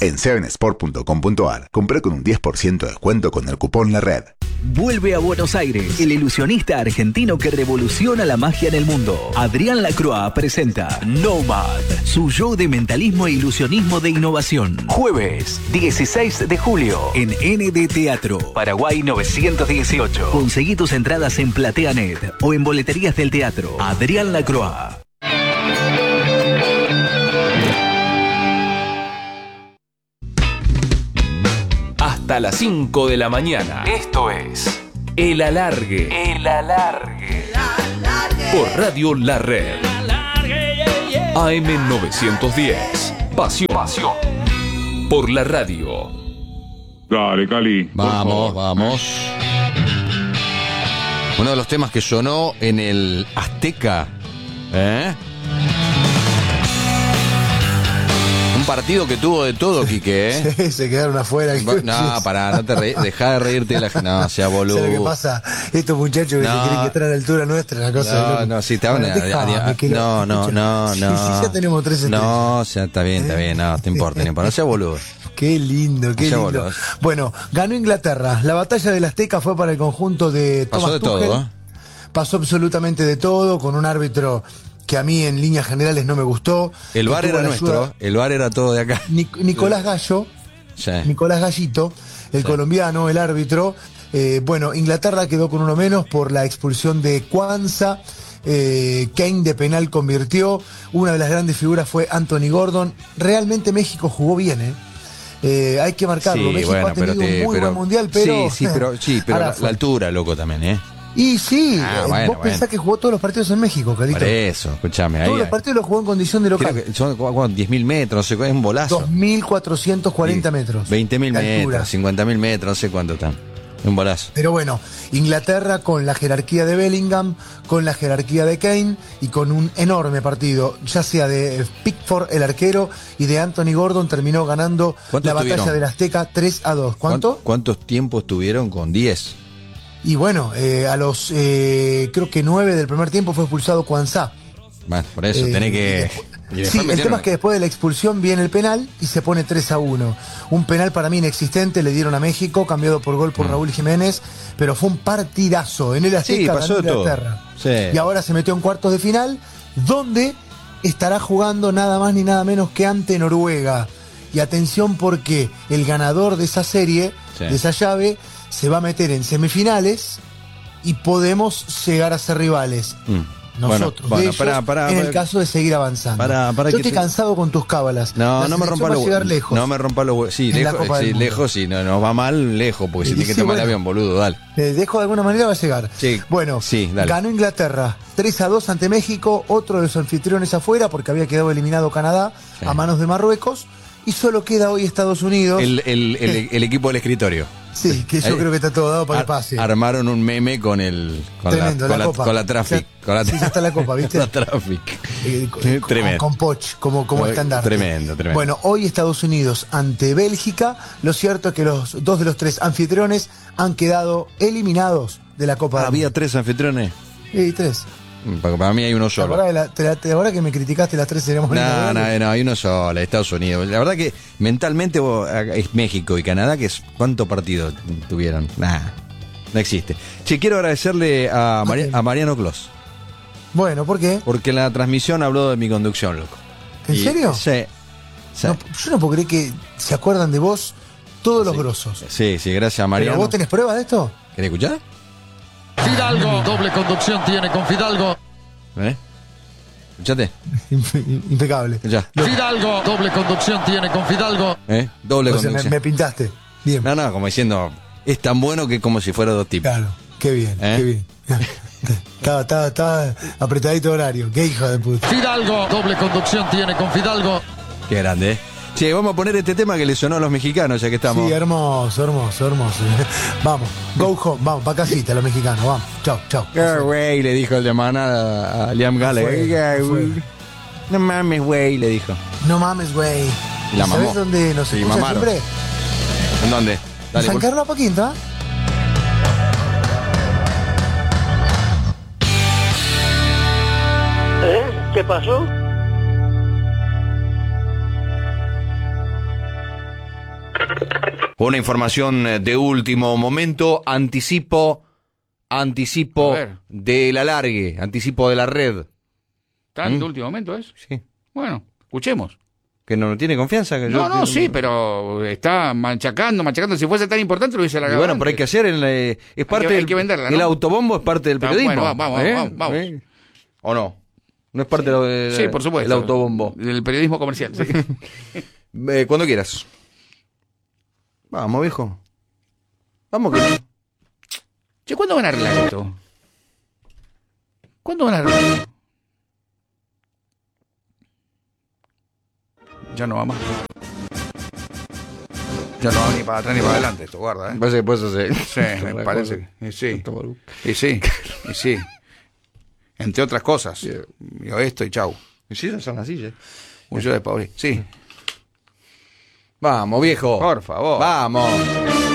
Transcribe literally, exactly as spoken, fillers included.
En seven sport punto com punto a r compré con un diez por ciento de descuento con el cupón La Red. Vuelve a Buenos Aires, el ilusionista argentino que revoluciona la magia en el mundo. Adrián Lacroix presenta Nomad, su show de mentalismo e ilusionismo de innovación. Jueves, dieciséis de julio, en N D Teatro, Paraguay novecientos dieciocho. Conseguí tus entradas en PlateaNet o en boleterías del teatro. Adrián Lacroix. Hasta las cinco de la mañana. Esto es El Alargue. El Alargue. El Alargue. Por Radio La Red. El Alargue, yeah, yeah. A M novecientos diez. Pasión. Pasión. Por la radio. Dale, Cali. Vamos, vamos. Uno de los temas que sonó en el Azteca. ¿Eh? Un partido que tuvo de todo, Quique, ¿eh? Sí, se quedaron afuera. No, pará, no te re... dejá de reírte de la... No, sea boludo. ¿Sabes lo que pasa? Estos muchachos que no. se quieren que están a la altura nuestra, la cosa No, de no, sí, te van a... No, no, no, no. Sí, sí, ya tenemos tres estrellas. No, o sea, está bien, está bien, no, te importa, no importa. No sea boludo. Qué lindo, qué no lindo. Boludo. Bueno, ganó Inglaterra. La batalla del Azteca fue para el conjunto de Thomas Pasó de Tuchel. todo, ¿eh? Pasó absolutamente de todo, con un árbitro que a mí en líneas generales no me gustó. El V A R era nuestro, el V A R era todo de acá. Nic- Nicolás Gallo, sí. Nicolás Gallito, el sí. colombiano, el árbitro. Eh, bueno, Inglaterra quedó con uno menos por la expulsión de Kwanza. Eh, Kane de penal convirtió. Una de las grandes figuras fue Anthony Gordon. Realmente México jugó bien, ¿eh? Eh, hay que marcarlo. Sí, México bueno, ha tenido pero te, un muy pero, buen mundial, pero... Sí, sí, pero, sí, pero la, la altura, loco, también, ¿eh? Y sí, ah, eh, bueno, vos bueno. pensás que jugó todos los partidos en México, Carito. Por eso, escúchame. Todos ahí, los partidos los jugó en condición de local. Creo que son diez mil metros, no sé cuál, es un bolazo. dos mil cuatrocientos cuarenta sí. metros. veinte mil metros, metros, cincuenta mil metros, no sé cuánto están. Un bolazo. Pero bueno, Inglaterra con la jerarquía de Bellingham, con la jerarquía de Kane y con un enorme partido, ya sea de Pickford, el arquero, y de Anthony Gordon, terminó ganando la batalla tuvieron? del Azteca tres a dos. ¿Cuánto? ¿Cuántos tiempos tuvieron con diez? Y bueno, eh, a los eh, creo que nueve del primer tiempo fue expulsado Kwanza. Bueno, por eso, eh, tenés que... Sí, el metieron... tema es que después de la expulsión viene el penal y se pone tres a uno. Un penal para mí inexistente, le dieron a México, cambiado por gol por mm. Raúl Jiménez, pero fue un partidazo en el Azteca, sí, pasó de Inglaterra. todo. Sí. Y ahora se metió en cuartos de final, donde estará jugando nada más ni nada menos que ante Noruega. Y atención porque el ganador de esa serie, sí. de esa llave, se va a meter en semifinales y podemos llegar a ser rivales. Mm. Nosotros, bueno, bueno, de ellos, para, para, en para, el caso de seguir avanzando. Para, para Yo que estoy te... cansado con tus cábalas. No, no me rompa los huevos. No me rompa los huevos. Sí, lejos, sí, lejos, sí, no, no va mal, lejos, porque si tiene que tomar el avión, boludo, dale. Eh, dejo de alguna manera va a llegar. Sí. Bueno, sí, dale. Ganó Inglaterra tres a dos ante México, otro de los anfitriones afuera, porque había quedado eliminado Canadá sí. a manos de Marruecos, y solo queda hoy Estados Unidos. El, el, el, el, el equipo del escritorio. Sí, que yo Ahí, creo que está todo dado para ar, que pase. Armaron un meme con el con Tremendo, la, la, con copa. la, con la traffic. Ya, con la, sí, ya está la copa, ¿viste? La traffic. Eh, con, tremendo. Con, con Poch como, como estandarte. Tremendo, tremendo. Bueno, hoy Estados Unidos ante Bélgica. Lo cierto es que los dos de los tres anfitriones han quedado eliminados de la Copa. Ah, ¿había tres anfitriones? Sí, tres. Para, para mí hay uno solo. La verdad, la, la, la verdad que me criticaste las tres seríamos. No, no, no, hay uno solo, Estados Unidos. La verdad que mentalmente vos, es México y Canadá, que es ¿cuánto partido tuvieron? Nah, no existe. Che, quiero agradecerle a, Mari- a Mariano Clos. Bueno, ¿por qué? Porque en la transmisión habló de mi conducción, loco. ¿En y, serio? Sí. sí. No, yo no puedo creer que se acuerdan de vos todos los sí. grosos. Sí, sí, gracias a Mariano. ¿Pero vos tenés pruebas de esto? ¿Querés escuchar? Fidalgo, doble conducción tiene con Fidalgo. ¿Eh? ¿Escuchate? Impecable. Ya. Fidalgo, doble conducción tiene con Fidalgo. ¿Eh? Doble o sea, conducción. Me, me pintaste. Bien. No, no, como diciendo, es tan bueno que como si fuera dos tipos. Claro, qué bien, ¿Eh? qué bien. Estaba, estaba, estaba apretadito horario. Qué hijo de puta. Fidalgo, doble conducción tiene con Fidalgo. Qué grande, ¿eh? Che, vamos a poner este tema que le sonó a los mexicanos, ya que estamos. Sí, hermoso, hermoso, hermoso. Vamos, go home, vamos, pa' casita los mexicanos, vamos. Chau, chau. Ah, güey, le dijo el de manada a Liam Gallagher. No mames, güey, le dijo. No mames, güey. La mamó. ¿Sabes dónde nos Sí, escucha mamaron. siempre? ¿En dónde? Dale, San por... Carlos Apoquinta. ¿Eh? ¿Qué pasó? Una información de último momento, anticipo, anticipo A ver. del alargue, anticipo de la red. ¿Tan ¿Mm? de último momento es? Sí. Bueno, escuchemos. ¿Que no tiene confianza? Que No, yo- no, sí, pero está machacando, machacando. Si fuese tan importante lo hubiese Y largado. bueno, pero hay antes. que hacer, el, eh, es parte que- hay del, que venderla, ¿no? el autobombo es parte del Está periodismo. bueno, vamos, ¿eh? vamos, vamos. ¿Eh? ¿O no? No es parte del Sí, por supuesto. el autobombo. Del periodismo comercial. sí. Eh, cuando quieras. Vamos, viejo. Vamos que... Che, ¿cuándo van a arreglar esto? ¿Cuándo van a arreglar esto? Ya no va más. Ya no va ni para atrás ni para adelante esto, guarda, ¿eh? Me parece que puedes hacer... Sí, me parece. que- Y sí. Y sí. Y sí. Entre otras cosas. Yo esto y chau. Y sí, son las sillas. Mucho de Pauli. Sí. Vamos, viejo. Por favor. Vamos.